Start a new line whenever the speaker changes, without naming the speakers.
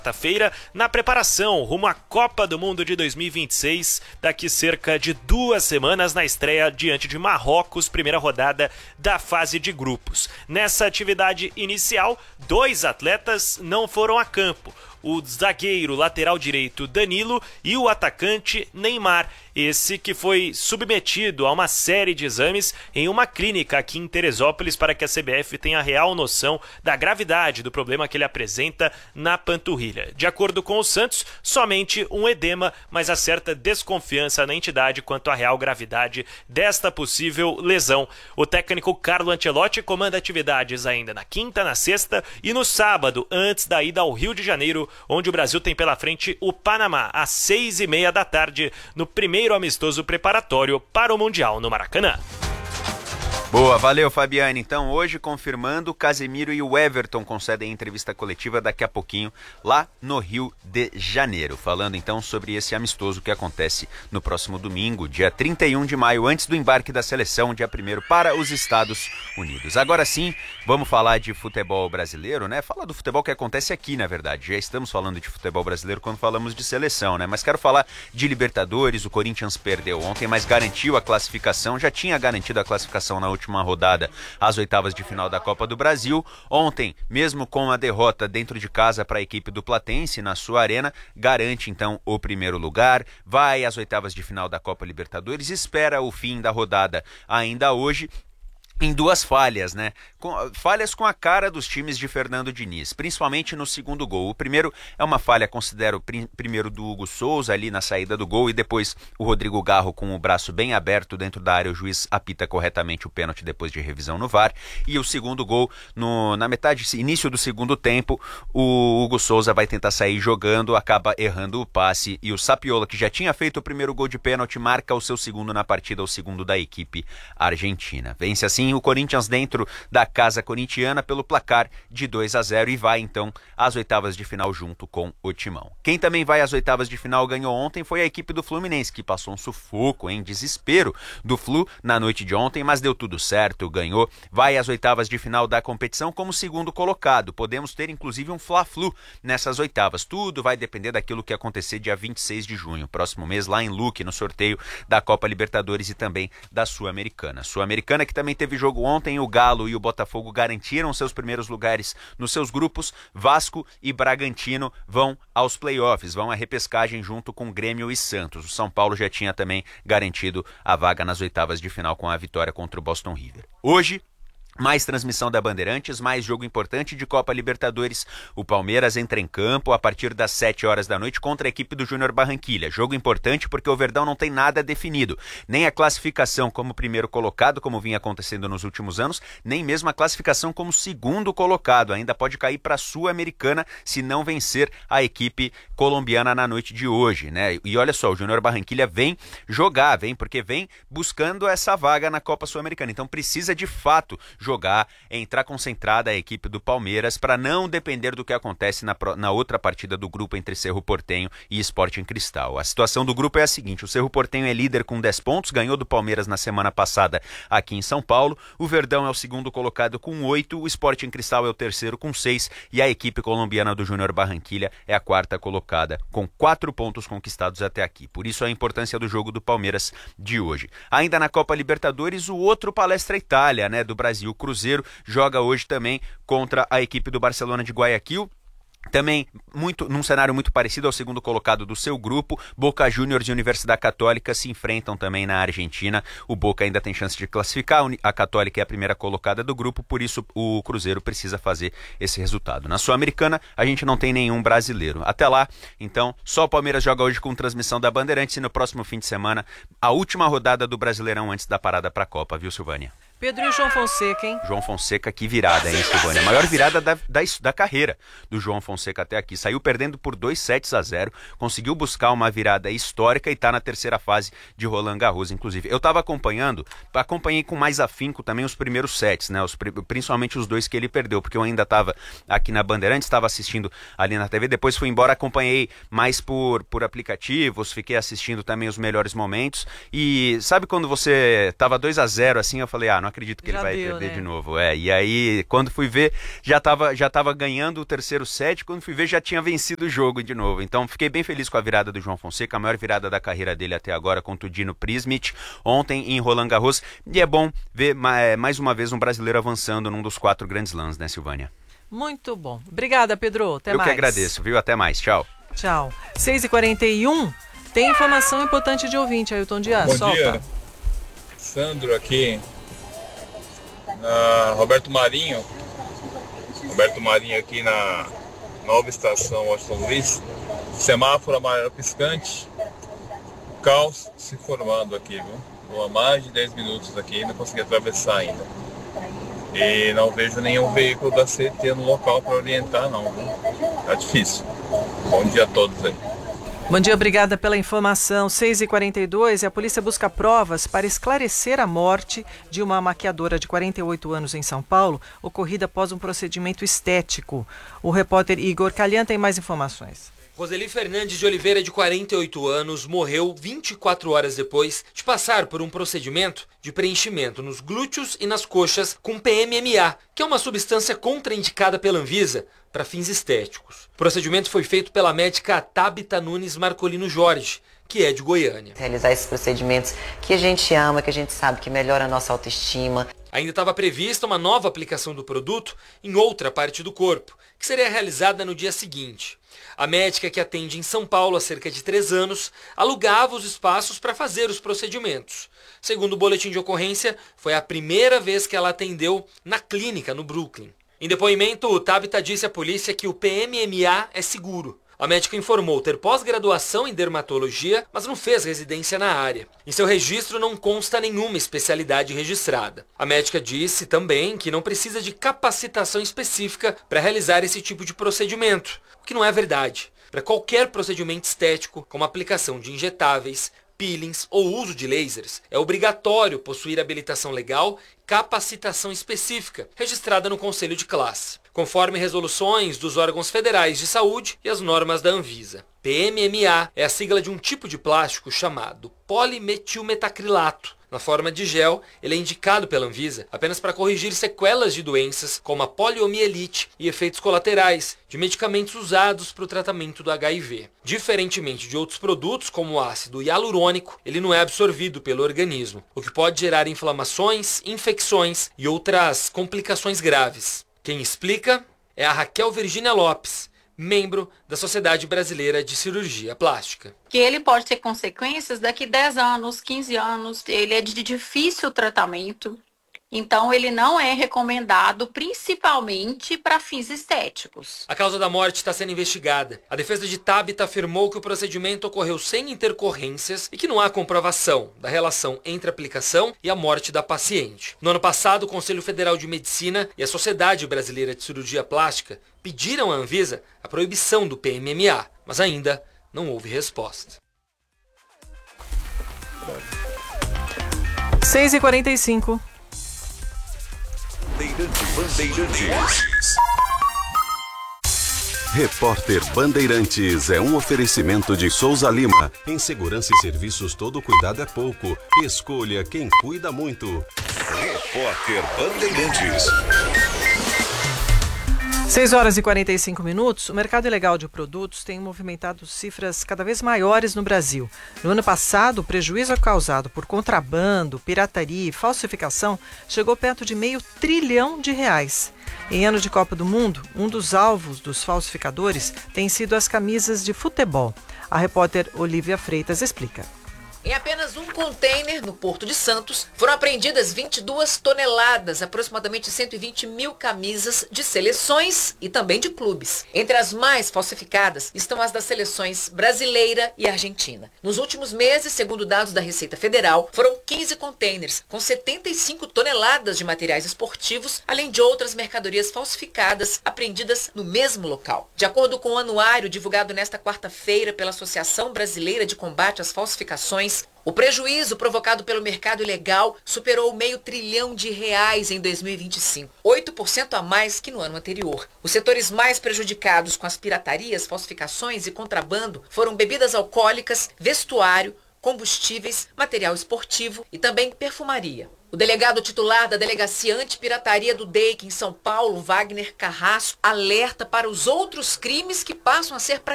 quarta-feira, na preparação rumo à Copa do Mundo de 2026, daqui cerca de 2 semanas na estreia diante de Marrocos, primeira rodada da fase de grupos. Nessa atividade inicial, 2 atletas não foram a campo: o zagueiro lateral direito Danilo e o atacante Neymar, esse que foi submetido a uma série de exames em uma clínica aqui em Teresópolis para que a CBF tenha real noção da gravidade do problema que ele apresenta na panturrilha. De acordo com o Santos, somente um edema, mas há certa desconfiança na entidade quanto à real gravidade desta possível lesão. O técnico Carlo Ancelotti comanda atividades ainda na quinta, na sexta e no sábado, antes da ida ao Rio de Janeiro, onde o Brasil tem pela frente o Panamá, às 6h30 da tarde, no primeiro amistoso preparatório para o Mundial no Maracanã.
Boa, valeu Fabiane. Então hoje confirmando, Casemiro e o Everton concedem entrevista coletiva daqui a pouquinho lá no Rio de Janeiro, falando então sobre esse amistoso que acontece no próximo domingo, dia 31 de maio, antes do embarque da seleção, dia 1º para os Estados Unidos. Agora sim, vamos falar de futebol brasileiro, né? Falar do futebol que acontece aqui, na verdade. Já estamos falando de futebol brasileiro quando falamos de seleção, né? Mas quero falar de Libertadores. O Corinthians perdeu ontem, mas garantiu a classificação, já tinha garantido a classificação na última rodada às oitavas de final da Copa do Brasil. Ontem, mesmo com a derrota dentro de casa para a equipe do Platense na sua arena, garante então o primeiro lugar, vai às oitavas de final da Copa Libertadores, espera o fim da rodada ainda hoje, em 2 falhas, né? Falhas com a cara dos times de Fernando Diniz, principalmente no segundo gol. O primeiro é uma falha, considero, primeiro do Hugo Souza ali na saída do gol, e depois o Rodrigo Garro com o braço bem aberto dentro da área. O juiz apita corretamente o pênalti depois de revisão no VAR. E o segundo gol, na metade, início do segundo tempo, o Hugo Souza vai tentar sair jogando, acaba errando o passe, e o Sapiola, que já tinha feito o primeiro gol de pênalti, marca o seu segundo na partida, o segundo da equipe argentina. Vence assim o Corinthians dentro da casa corintiana pelo placar de 2-0 e vai então às oitavas de final junto com o Timão. Quem também vai às oitavas de final, ganhou ontem, foi a equipe do Fluminense, que passou um sufoco, desespero do Flu na noite de ontem, mas deu tudo certo, ganhou, vai às oitavas de final da competição como segundo colocado. Podemos ter inclusive um Fla-Flu nessas oitavas. Tudo vai depender daquilo que acontecer dia 26 de junho, próximo mês, lá em Luque, no sorteio da Copa Libertadores e também da Sul-Americana. Sul-Americana que também teve jogo ontem, o Galo e o Botafogo garantiram seus primeiros lugares nos seus grupos. Vasco e Bragantino vão aos playoffs, vão à repescagem junto com Grêmio e Santos. O São Paulo já tinha também garantido a vaga nas oitavas de final com a vitória contra o Boston River. Hoje, mais transmissão da Bandeirantes, mais jogo importante de Copa Libertadores. O Palmeiras entra em campo a partir das 7 horas da noite contra a equipe do Júnior Barranquilla. Jogo importante porque o Verdão não tem nada definido. Nem a classificação como primeiro colocado, como vinha acontecendo nos últimos anos, nem mesmo a classificação como segundo colocado. Ainda pode cair para a Sul-Americana se não vencer a equipe colombiana na noite de hoje, né? E olha só, o Júnior Barranquilla vem porque vem buscando essa vaga na Copa Sul-Americana. Então precisa de fato jogar, entrar concentrada a equipe do Palmeiras para não depender do que acontece na outra partida do grupo entre Cerro Porteño e Sporting Cristal. A situação do grupo é a seguinte: o Cerro Porteño é líder com 10 pontos, ganhou do Palmeiras na semana passada aqui em São Paulo. O Verdão é o segundo colocado com 8, o Sporting Cristal é o terceiro com 6 e a equipe colombiana do Júnior Barranquilla é a quarta colocada com 4 pontos conquistados até aqui. Por isso a importância do jogo do Palmeiras de hoje. Ainda na Copa Libertadores, o outro Palestra Itália, né, do Brasil. O Cruzeiro joga hoje também contra a equipe do Barcelona de Guayaquil. Também num cenário muito parecido ao segundo colocado do seu grupo. Boca Juniors e Universidade Católica se enfrentam também na Argentina. O Boca ainda tem chance de classificar, a Católica é a primeira colocada do grupo, por isso o Cruzeiro precisa fazer esse resultado. Na Sul-Americana a gente não tem nenhum brasileiro. Até lá, então, só o Palmeiras joga hoje com transmissão da Bandeirantes e no próximo fim de semana a última rodada do Brasileirão antes da parada para a Copa, viu, Silvânia?
Pedro, e o João Fonseca, hein?
João Fonseca, que virada, hein, Silvânia? A maior virada da carreira do João Fonseca até aqui. Saiu perdendo por 2-0, conseguiu buscar uma virada histórica e está na terceira fase de Roland Garros, inclusive. Eu estava acompanhei com mais afinco também os primeiros sets, né? Principalmente os 2 que ele perdeu, porque eu ainda estava aqui na Bandeirantes, estava assistindo ali na TV, depois fui embora, acompanhei mais por aplicativos, fiquei assistindo também os melhores momentos. E sabe quando você estava 2-0 assim, eu falei, não acredito que
Já
ele vai
deu,
perder
né?
de novo. E aí, quando fui ver, já tava ganhando o terceiro set, quando fui ver, já tinha vencido o jogo de novo. Então, fiquei bem feliz com a virada do João Fonseca, a maior virada da carreira dele até agora, contra o Dino Prismic, ontem em Roland Garros. E é bom ver mais uma vez um brasileiro avançando num dos 4 grandes slams, né, Silvânia?
Muito bom. Obrigada, Pedro. Até
Eu
mais.
que agradeço, viu? Até mais. Tchau.
Tchau. 6h41. Tem informação importante de ouvinte, Ailton Dias.
Bom
Solta.
dia, Sandro aqui, Roberto Marinho aqui na nova estação Washington Luiz, semáforo amarelo piscante, caos se formando aqui, viu? Estou há mais de 10 minutos aqui, não consegui atravessar ainda. E não vejo nenhum veículo da CET no local para orientar não, viu? Tá difícil. Bom dia a todos aí.
Bom dia, obrigada pela informação. 6h42 e a polícia busca provas para esclarecer a morte de uma maquiadora de 48 anos em São Paulo, ocorrida após um procedimento estético. O repórter Igor Calhan tem mais informações.
Roseli Fernandes de Oliveira, de 48 anos, morreu 24 horas depois de passar por um procedimento de preenchimento nos glúteos e nas coxas com PMMA, que é uma substância contraindicada pela Anvisa para fins estéticos. O procedimento foi feito pela médica Tabita Nunes Marcolino Jorge, que é de Goiânia.
Realizar esses procedimentos que a gente ama, que a gente sabe que melhora a nossa autoestima.
Ainda estava prevista uma nova aplicação do produto em outra parte do corpo, que seria realizada no dia seguinte. A médica, que atende em São Paulo há cerca de 3 anos, alugava os espaços para fazer os procedimentos. Segundo o boletim de ocorrência, foi a primeira vez que ela atendeu na clínica no Brooklyn. Em depoimento, o Tabita disse à polícia que o PMMA é seguro. A médica informou ter pós-graduação em dermatologia, mas não fez residência na área. Em seu registro não consta nenhuma especialidade registrada. A médica disse também que não precisa de capacitação específica para realizar esse tipo de procedimento, o que não é verdade. Para qualquer procedimento estético, como aplicação de injetáveis, peelings ou uso de lasers, é obrigatório possuir habilitação legal e capacitação específica, registrada no Conselho de Classe, conforme resoluções dos órgãos federais de saúde e as normas da Anvisa. PMMA é a sigla de um tipo de plástico chamado polimetilmetacrilato. Na forma de gel, ele é indicado pela Anvisa apenas para corrigir sequelas de doenças como a poliomielite e efeitos colaterais de medicamentos usados para o tratamento do HIV. Diferentemente de outros produtos, como o ácido hialurônico, ele não é absorvido pelo organismo, o que pode gerar inflamações, infecções e outras complicações graves. Quem explica é a Raquel Virgínia Lopes, membro da Sociedade Brasileira de Cirurgia Plástica.
Que ele pode ter consequências daqui 10 anos, 15 anos, ele é de difícil tratamento, então ele não é recomendado principalmente para fins estéticos.
A causa da morte está sendo investigada. A defesa de Tabita afirmou que o procedimento ocorreu sem intercorrências e que não há comprovação da relação entre a aplicação e a morte da paciente. No ano passado, o Conselho Federal de Medicina e a Sociedade Brasileira de Cirurgia Plástica pediram à Anvisa a proibição do PMMA, mas ainda não houve resposta.
6h45.
Bandeirantes. Repórter Bandeirantes é um oferecimento de Souza Lima. Em segurança e serviços, todo cuidado é pouco. Escolha quem cuida muito. Repórter Bandeirantes.
6h45. O mercado ilegal de produtos tem movimentado cifras cada vez maiores no Brasil. No ano passado, o prejuízo causado por contrabando, pirataria e falsificação chegou perto de R$500 bilhão. Em ano de Copa do Mundo, um dos alvos dos falsificadores tem sido as camisas de futebol. A repórter Olivia Freitas explica.
Em apenas um container no Porto de Santos, foram apreendidas 22 toneladas, aproximadamente 120 mil camisas de seleções e também de clubes. Entre as mais falsificadas estão as das seleções brasileira e argentina. Nos últimos meses, segundo dados da Receita Federal, foram 15 containers com 75 toneladas de materiais esportivos, além de outras mercadorias falsificadas apreendidas no mesmo local. De acordo com o anuário divulgado nesta quarta-feira pela Associação Brasileira de Combate às Falsificações, o prejuízo provocado pelo mercado ilegal superou R$500 bilhão em 2025, 8% a mais que no ano anterior. Os setores mais prejudicados com as piratarias, falsificações e contrabando foram bebidas alcoólicas, vestuário, combustíveis, material esportivo e também perfumaria. O delegado titular da Delegacia Antipirataria do DEIC em São Paulo, Wagner Carrasco, alerta para os outros crimes que passam a ser praticados